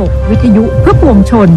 กวิทยุเพื่อปวงชน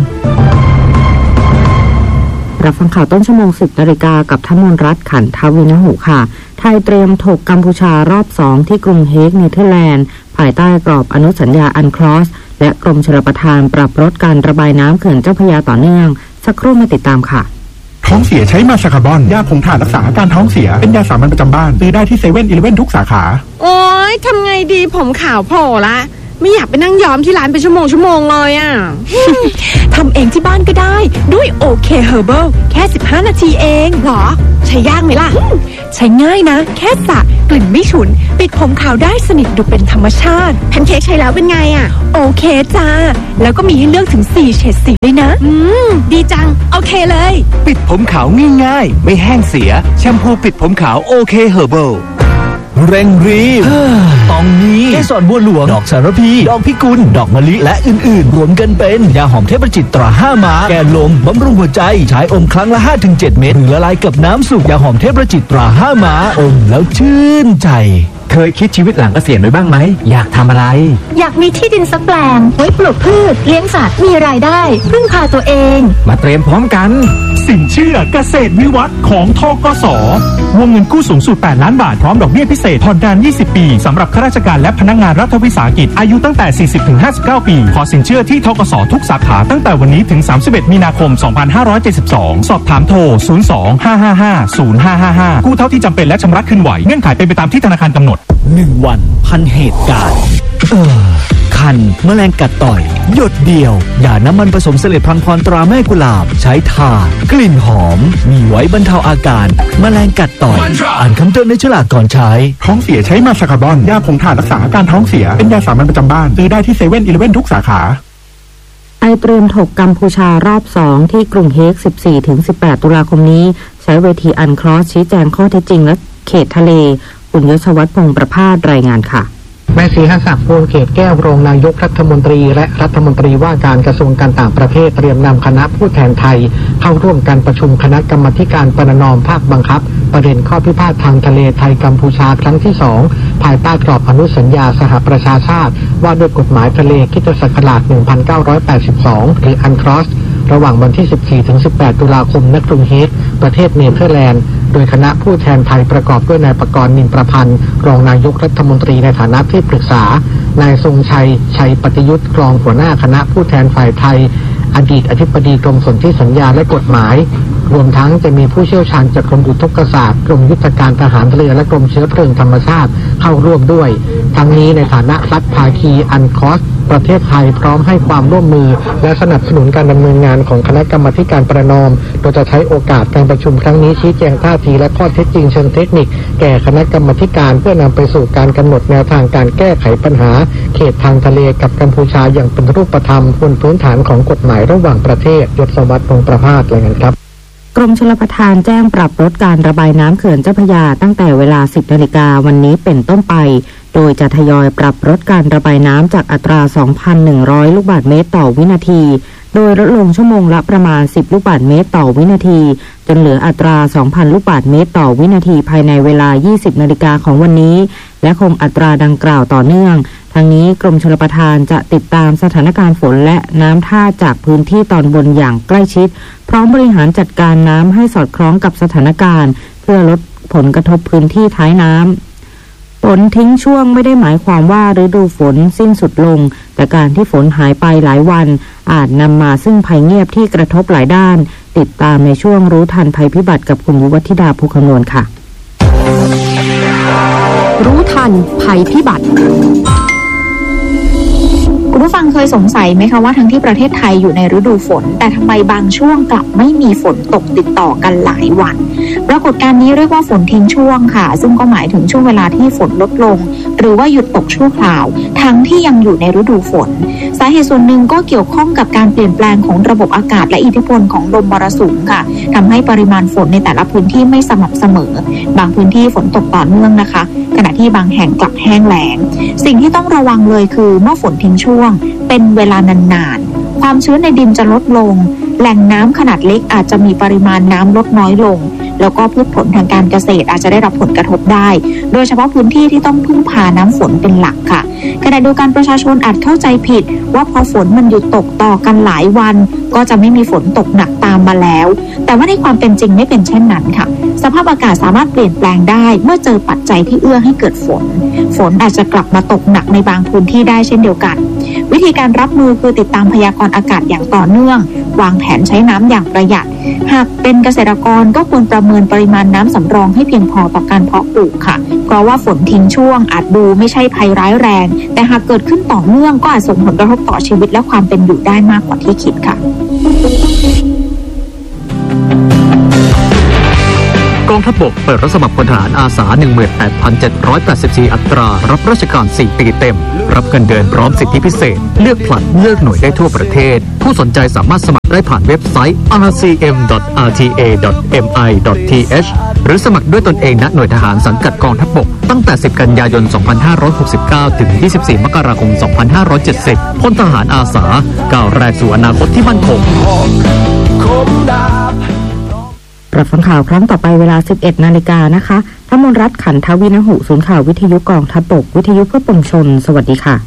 รับฟังข่าวต้นชั่วโมง 10 นาฬิกากับธมนรัตน์ขันทวินหุค่ะไทยเตรียมถกกัมพูชารอบ 2 ที่กรุงเฮกเนเธอร์แลนด์ภายใต้กรอบอนุสัญญาอันคลอสและกรมชลประทานปรับลดการระบายน้ำเขื่อนเจ้าพระยาต่อเนื่องสักครู่มาติดตามค่ะท้องเสียใช้มาชาคาร์บอนยาผงถ่านรักษาอาการท้องเสียเป็นยาสามัญประจำบ้านซื้อได้ที่7-11ทุกสาขาโอ๊ยทำไงดีผมขาวโผล่ละไม่อยากไปนั่งย้อมที่ร้านเป็นชั่วโมงเลยอ่ะทำเองที่บ้านก็ได้ด้วยโอเคเฮอร์เบิลแค่15 นาทีเองหรอใช้ยากไหมล่ะใช้ง่ายนะแค่สระกลิ่นไม่ฉุนปิดผมขาวได้สนิทดูเป็นธรรมชาติแพนเค้กใช้แล้วเป็นไงอ่ะโอเคจ้าแล้วก็มีให้เลือกถึง4เฉดสีเลยนะดีจังโอเคเลยปิดผมขาวง่ายๆไม่แห้งเสียแชมพูปิดผมขาวโอเคเฮอร์เบิลเร่งรีบตองนี้เกสรบัวหลวงดอกสารพีดอกพิกุลดอกมะลิและอื่นๆรวมกันเป็นยาหอมเทพจิตตรา5 ม้าแก้ลมบำรุงหัวใจใช้อมครั้งละ 5-7 เม็ดหรือละลายกับน้ำสุกยาหอมเทพจิตตรา5 ม้าอมแล้วชื่นใจเคยคิดชีวิตหลังเกษียณไว้บ้างไหมอยากทำอะไรอยากมีที่ดินสักแปลงไว้ปลูกพืชเลี้ยงสัตว์มีรายได้พึ่งพาตัวเองมาเตรียมพร้อมกันสินเชื่อเกษตรวิวัฒน์ของธกส.วงเงินกู้สูงสุด8 ล้านบาทพร้อมดอกเบี้ยพิเศษผ่อนนาน20 ปีสำหรับข้าราชการและพนักงานรัฐวิสาหกิจอายุตั้งแต่ 40-59 ปีขอสินเชื่อที่ธกส.ทุกสาขาตั้งแต่วันนี้ถึง31 มีนาคม 2572สอบถามโทร 02-555-0555 กู้เท่าที่จำเป็นและชำระคืนไหวเงื่อนไขเป็นไปตามที่ธนาคารกำหนด 1 วันพันเหตุการณ์คันแมลงกัดต่อยหยดเดียวด่าน้ำมันผสมเสลดพังพรตราแม่กุหลาบใช้ทากลิ่นหอมมีไว้บรรเทาอาการแมลงกัดต่อยอ่านคำเตือนในฉลากก่อนใช้ท้องเสียใช้มาชาคาร์บอนยาผงถ่านรักษาอาการท้องเสียเป็นยาสามัญประจำบ้านซื้อได้ที่7-11ทุกสาขาไทยเตรียมถกกัมพูชารอบ 2 ที่กรุงเฮก 14-18 ตุลาคมนี้ใช้เวทีอันคลอสชี้แจงข้อเท็จจริงและเขตทะเลคุณยศวัฒน์พงษ์ประภาสรายงานค่ะแม่ศรีหศักดิ์พวงเขตแก้วรองนายกรัฐมนตรีและรัฐมนตรีว่าการกระทรวงการต่างประเทศเตรียมนำคณะผู้แทนไทยเข้าร่วมการประชุมคณะกรรมาการประนอมภาคบังคับประเด็นข้อพิพาททางทะเลไทยกัมพูชาครั้งที่2ภายใต้กรอบอนุสัญญาสหประชาชาติว่าด้วยกฎหมายทะเลค.ศ. 1982หรืออันคลอสระหว่างวันที่ 14-18 ตุลาคมณ กรุงเฮกประเทศเนเธอร์แลนด์โดยคณะผู้แทนไทยประกอบด้วยนายประกรณ์ นินประพันธ์รองนายกรัฐมนตรีในฐานะที่ปรึกษานายทรงชัยปฏิยุทธ์รองหัวหน้าคณะผู้แทนฝ่ายไทยอดีตอธิบดีกรมสนธิสัญญาและกฎหมายรวมทั้งจะมีผู้เชี่ยวชาญจากกรมอุทกศาสตร์กรมยุทธการทหารเรือและกรมเชื้อเพลิงธรรมชาติเข้าร่วมด้วยทั้งนี้ในฐานะรัฐภาคีอันคลอสประเทศไทยพร้อมให้ความร่วมมือและสนับสนุนการดำเนินงานของคณะกรรมาการประนอมโดยจะใช้โอกาสการประชุมครั้งนี้ชี้แจงท่าทีและข้อเท็จจริงเชิงเทคนิคแก่คณะกรรมาการเพื่อนำไปสู่การกำหนดแนวทางการแก้ไขปัญหาเขตทางทะเลกับกัมพูชาอย่างเป็นรูปธรรมบนพื้นฐานของกฎหมายระหว่างประเทศยศวัฒน์ พงษ์ประภาสรายงานครับกรมชลประทานแจ้งปรับลดการระบายน้ำเขื่อนเจ้าพระยาตั้งแต่เวลา 10 นาฬิกาวันนี้เป็นต้นไปโดยจะทยอยปรับลดการระบายน้ำจากอัตรา 2,100 ลูกบาศก์เมตรต่อวินาทีโดยลดลงชั่วโมงละประมาณ10ลูกบาศก์เมตรต่อวินาทีจนเหลืออัตรา 2,000 ลูกบาศก์เมตรต่อวินาทีภายในเวลา 20 นาฬิกาของวันนี้และคงอัตราดังกล่าวต่อเนื่องทางนี้กรมชลประทานจะติดตามสถานการณ์ฝนและน้ำท่าจากพื้นที่ตอนบนอย่างใกล้ชิดพร้อมบริหารจัดการน้ำให้สอดคล้องกับสถานการณ์เพื่อลดผลกระทบพื้นที่ท้ายน้ำฝนทิ้งช่วงไม่ได้หมายความว่าฤดูฝนสิ้นสุดลงแต่การที่ฝนหายไปหลายวันอาจนำมาซึ่งภัยเงียบที่กระทบหลายด้านติดตามในช่วงรู้ทันภัยพิบัติกับคุณยุวธิดาภูคำนวณค่ะรู้ทันภัยพิบัติคุณผู้ฟังเคยสงสัยไหมคะว่าทั้งที่ประเทศไทยอยู่ในฤดูฝนแต่ทำไมบางช่วงกลับไม่มีฝนตกติดต่อกันหลายวันปรากฏการณ์นี้เรียกว่าฝนทิ้งช่วงค่ะซึ่งก็หมายถึงช่วงเวลาที่ฝนลดลงหรือว่าหยุดตกชั่วคราวทั้งที่ยังอยู่ในฤดูฝนสาเหตุส่วนหนึ่งก็เกี่ยวข้องกับการเปลี่ยนแปลงของระบบอากาศและอิทธิพลของลมมรสุมค่ะทำให้ปริมาณฝนในแต่ละพื้นที่ไม่สม่ำเสมอบางพื้นที่ฝนตกต่อเนื่องนะคะขณะที่บางแห่งกลับแห้งแล้งสิ่งที่ต้องระวังเลยคือเมื่อฝนทิ้งช่วงเป็นเวลานานๆความชื้นในดินจะลดลงแหล่งน้ำขนาดเล็กอาจจะมีปริมาณน้ำลดน้อยลงแล้วก็พืชผลทางการเกษตรอาจจะได้รับผลกระทบได้โดยเฉพาะพื้นที่ที่ต้องพึ่งพาน้ำฝนเป็นหลักค่ะขณะเดียวกันประชาชนอาจเข้าใจผิดว่าพอฝนมันหยุดตกต่อกันหลายวันก็จะไม่มีฝนตกหนักตามมาแล้วแต่ว่าในความเป็นจริงไม่เป็นเช่นนั้นค่ะสภาพอากาศสามารถเปลี่ยนแปลงได้เมื่อเจอปัจจัยที่เอื้อให้เกิดฝนอาจจะกลับมาตกหนักในบางพื้นที่ได้เช่นเดียวกันวิธีการรับมือคือติดตามพยากรณ์อากาศอย่างต่อเนื่องวางแผนใช้น้ำอย่างประหยัดหากเป็นเกษตรกรก็ควรประเมินปริมาณน้ำสำรองให้เพียงพอต่อการเพาะปลูกค่ะเพราะว่าฝนทิ้งช่วงอาจดูไม่ใช่ภัยร้ายแรงแต่หากเกิดขึ้นต่อเนื่องก็อาจส่งผลกระทบต่อชีวิตและความเป็นอยู่ได้มากกว่าที่คิดค่ะกองทัพบกเปิดรับสมัครพลทหารอาสา 18,784 อัตรารับราชการ 4 ปีเต็มรับเงินเดือนพร้อมสิทธิพิเศษเลือกผลัดเลือกหน่วยได้ทั่วประเทศผู้สนใจสามารถสมัครได้ผ่านเว็บไซต์ rcm.rta.mi.th หรือสมัครด้วยตนเองณหน่วยทหารสังกัดกองทัพบกตั้งแต่ 10 กันยายน 2569 ถึง 24 มกราคม 2570 พลทหารอาสาก้าวแรกสู่อนาคตที่มั่นคงรับฟังข่าวครั้งต่อไปเวลา 11 นาฬิกานะคะธมนรัตน์ขันทวินหุศูนย์ข่าววิทยุกองทัพบกวิทยุเพื่อปวงชนสวัสดีค่ะ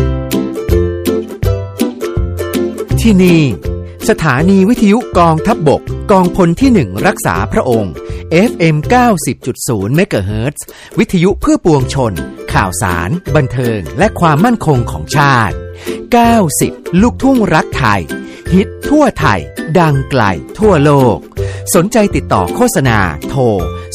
ที่นี่สถานีวิทยุกองทัพบกกองพลที่1รักษาพระองค์ FM 90.0 เมกะเฮิรตซ์วิทยุเพื่อปวงชนข่าวสารบันเทิงและความมั่นคงของชาติ90ลูกทุ่งรักไทยฮิตทั่วไทยดังไกลทั่วโลกสนใจติดต่อโฆษณาโทร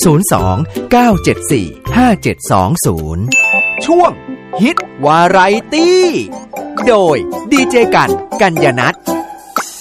02-974-5720 ช่วงฮิตวาไรตี้โดยดีเจกันกัญญนัท